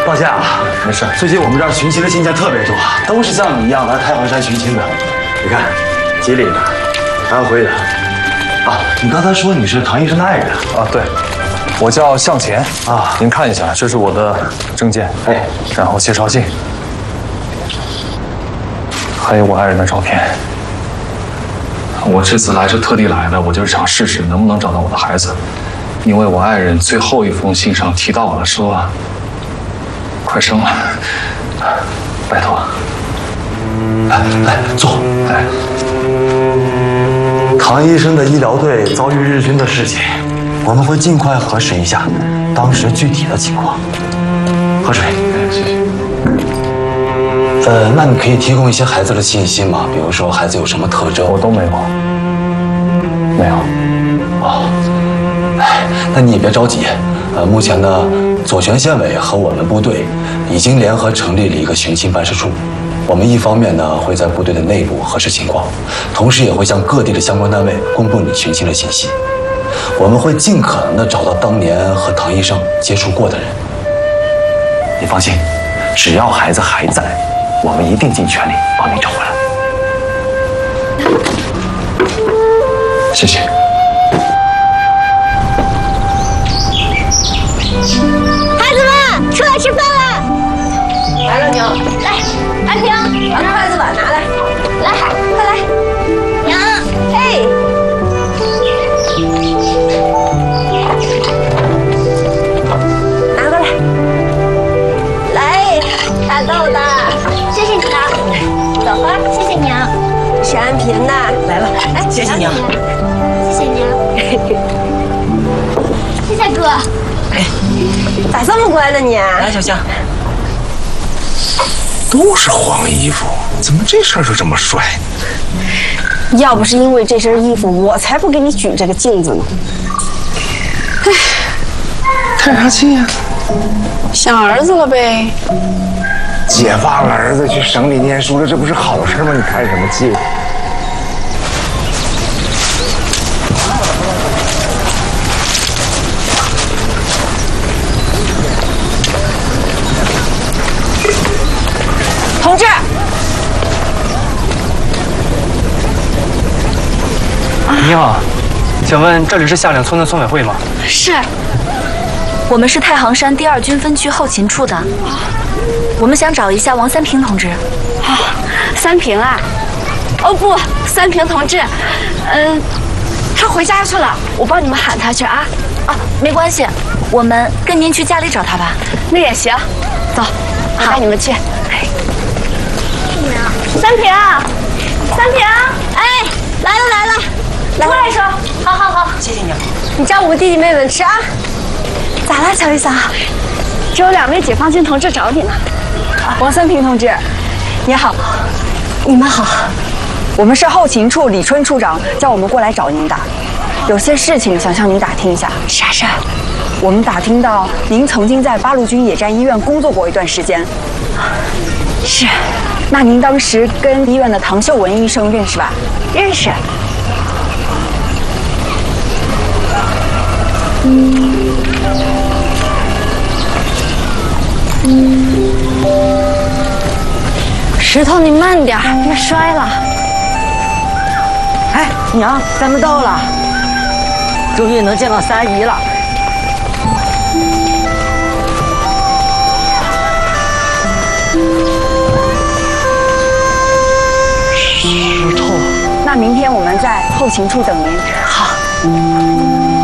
抱歉啊， 没事。 最近我们这儿寻亲的亲戚特别多，都是像你一样来太行山寻亲的。你看，吉林的、安徽的。啊，你刚才说你是唐医生的爱人啊？对，我叫向前啊。您看一下，这是我的证件，哎，然后介绍信，还有我爱人的照片。我这次来是特地来的，我就是想试试能不能找到我的孩子，因为我爱人最后一封信上提到了，说快生了，拜托。 来坐。哎，唐医生的医疗队遭遇日军的事情，我们会尽快核实一下当时具体的情况。喝水。 谢谢。 那你可以提供一些孩子的信息吗？比如说孩子有什么特征？ 我都没有。没有。 哦，哎，那你也别着急。目前呢，左权县委和我们部队已经联合成立了一个寻亲办事处。我们一方面呢会在部队的内部核实情况，同时也会向各地的相关单位公布你寻亲的信息。我们会尽可能的找到当年和唐医生接触过的人。你放心，只要孩子还在，我们一定尽全力帮你找回来。 谢谢。 孩子们，出来吃饭了！来了，娘。来，安平，把筷子碗拿来。来，快来。娘，嘿。拿过来。来，大豆的。谢谢你了。走吧，谢谢娘。是安平的，来了。哎， 谢谢娘。 谢谢娘。谢谢哥。 哎， 咋这么乖呢你？ 来，小香。 都是黄衣服，怎么这事儿就这么帅？ 要不是因为这身衣服，我才不给你举这个镜子呢。 唉，叹啥气呀？ 想儿子了呗。 解放了儿子去省里念书了，这不是好事吗？你叹什么气？ 同志， 你好，请问这里是下岭村的村委会吗？ 是，我们是太行山第2军分区后勤处的，我们想找一下王三平同志。 三平啊？哦不，三平同志，他回家去了，我帮你们喊他去啊。 啊，没关系，我们跟您去家里找他吧。 那也行，走，我带你们去。 三平，三平，哎，来了来了，来，过来说，好， 谢谢娘。 你叫我们弟弟妹妹吃啊。咋了，乔医生？ 只有2位解放军同志找你呢。王三平同志，你好。 你们好。 我们是后勤处李春处长叫我们过来找您的，有些事情想向您打听一下。 啥事儿？ 我们打听到您曾经在8路军野战医院工作过一段时间。 是。 那您当时跟医院的唐秀文医生认识吧？ 认识。石头，你慢点，别摔了。 哎，娘，咱们到了，终于能见到三姨了。 石头，那明天我们在后勤处等您。 好。